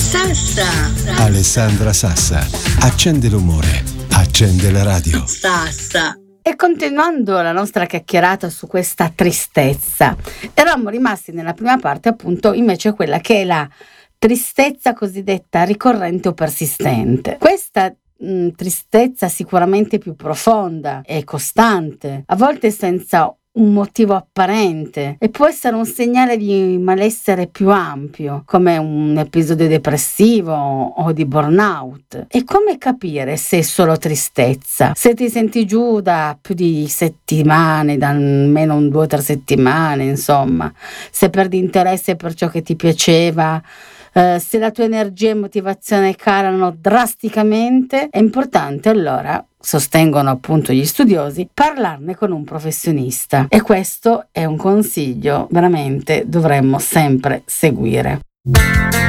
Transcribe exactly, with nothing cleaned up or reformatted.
Sassa. Alessandra Sassa. Accende l'umore. Accende la radio. Sassa. E continuando la nostra chiacchierata su questa tristezza, eravamo rimasti nella prima parte appunto invece quella che è la tristezza cosiddetta ricorrente o persistente. Questa mh, tristezza sicuramente più profonda e costante, a volte senza un motivo apparente, e può essere un segnale di malessere più ampio, come un episodio depressivo o di burnout. E come capire se è solo tristezza? Se ti senti giù da più di settimane, da almeno un due o tre settimane, insomma, se perdi interesse per ciò che ti piaceva, Uh, se la tua energia e motivazione calano drasticamente, è importante allora, sostengono appunto gli studiosi, parlarne con un professionista, e questo è un consiglio veramente dovremmo sempre seguire.